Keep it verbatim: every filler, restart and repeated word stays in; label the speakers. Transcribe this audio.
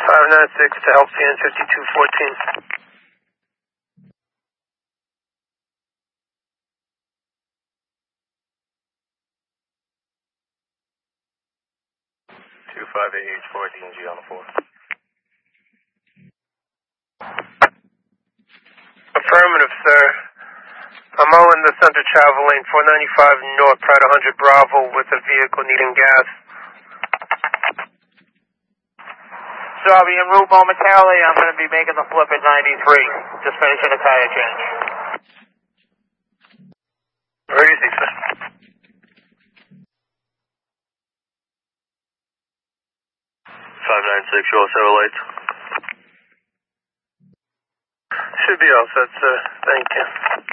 Speaker 1: five nine six to help C N fifty-two fourteen.
Speaker 2: two five eight H four, D N G on the four.
Speaker 1: Affirmative, sir. I'm all in the center travel lane, four ninety-five North, Pride one hundred Bravo, with a vehicle needing gas.
Speaker 3: So I'll be en route momentarily. I'm going to be making the flip at ninety-three. Just finishing a tire change.
Speaker 1: Very easy, sir.
Speaker 2: five nine six, you all set with lights?
Speaker 1: Should be all set, sir. Thank you.